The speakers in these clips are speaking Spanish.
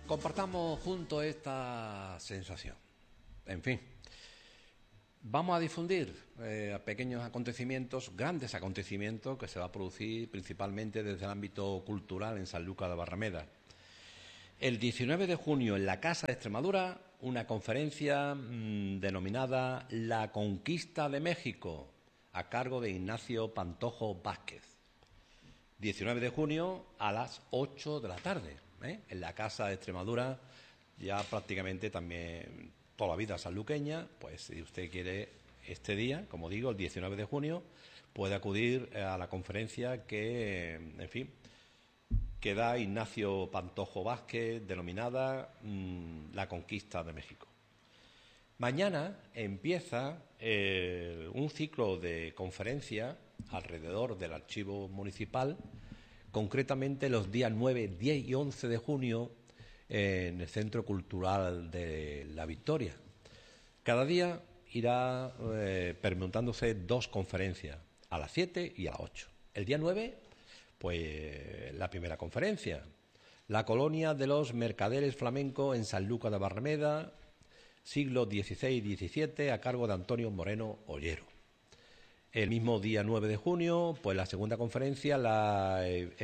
Compartamos juntos esta sensación. En fin, vamos a difundir pequeños acontecimientos, grandes acontecimientos que se va a producir principalmente desde el ámbito cultural en Sanlúcar de Barrameda. El 19 de junio en la Casa de Extremadura, una conferencia denominada La Conquista de México, a cargo de Ignacio Pantojo Vázquez. 19 de junio a las 8 de la tarde, en la Casa de Extremadura, ya prácticamente también toda la vida sanluqueña. Pues si usted quiere este día, como digo, el 19 de junio, puede acudir a la conferencia que, en fin, que da Ignacio Pantojo Vázquez, denominada La Conquista de México. Mañana empieza un ciclo de conferencias alrededor del archivo municipal, concretamente los días 9, 10 y 11 de junio en el Centro Cultural de La Victoria. Cada día irá permutándose dos conferencias, a las 7 y a las 8. El día 9, pues la primera conferencia, la colonia de los mercaderes flamencos en Sanlúcar de Barrameda, siglo XVI y XVII, a cargo de Antonio Moreno Ollero. El mismo día 9 de junio, pues la segunda conferencia, la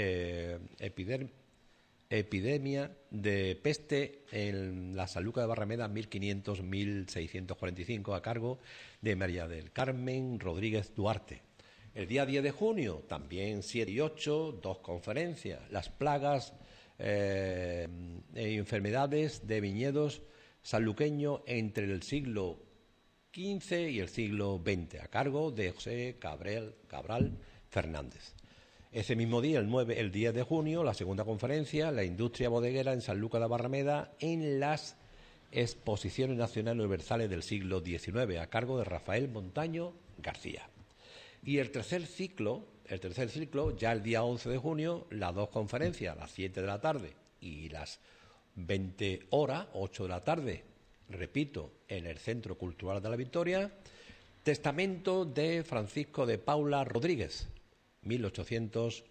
epidemia de peste en la Sanlúcar de Barrameda 1500-1645, a cargo de María del Carmen Rodríguez Duarte. El día 10 de junio, también 7 y 8, dos conferencias, las plagas e enfermedades de viñedos sanluqueños entre el siglo XV y el siglo XX, a cargo de José Cabral Fernández. Ese mismo día, el 10 de junio, la segunda conferencia, la industria bodeguera en Sanlúcar de Barrameda en las exposiciones nacionales universales del siglo XIX, a cargo de Rafael Montaño García. Y el tercer ciclo, ya el día 11 de junio, las dos conferencias, a las 7 de la tarde y las 20 horas, 8 de la tarde, repito, en el Centro Cultural de La Victoria, testamento de Francisco de Paula Rodríguez, 1811.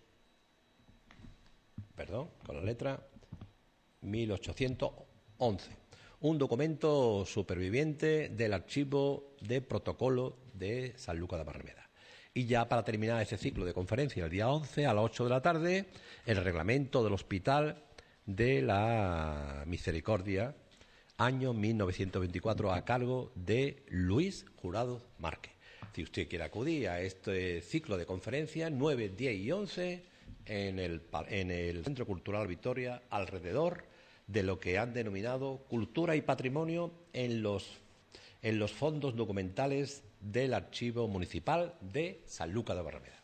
Un documento superviviente del archivo de protocolo de Sanlúcar de Barrameda. Y ya para terminar ese ciclo de conferencia, el día 11 a las 8 de la tarde, el reglamento del Hospital de la Misericordia, año 1924, a cargo de Luis Jurado Márquez. Si usted quiere acudir a este ciclo de conferencias, 9, 10 y 11, en el Centro Cultural Victoria, alrededor de lo que han denominado cultura y patrimonio en los fondos documentales del Archivo Municipal de Sanlúcar de Barrameda.